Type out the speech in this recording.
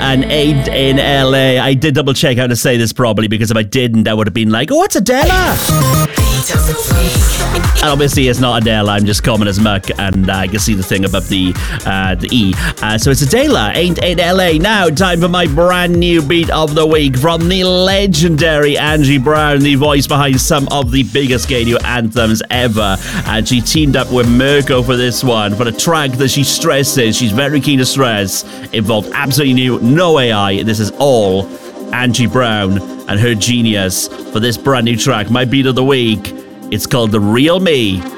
and Ain't in LA. I did double check how to say this properly, because if I didn't, I would have been like, oh, it's Adela. And obviously it's not Adele, I'm just common as muck, and I can see the thing above the E. So it's Adela, Ain't in LA. Now, time for my brand new beat of the week from the legendary Angie Brown, the voice behind some of the biggest gay new anthems ever. And she teamed up with Mirko for this one, for a track that she stresses, she's very keen to stress, involved absolutely new, no AI. This is all Angie Brown and her genius for this brand new track, my beat of the week. It's called The Real Me.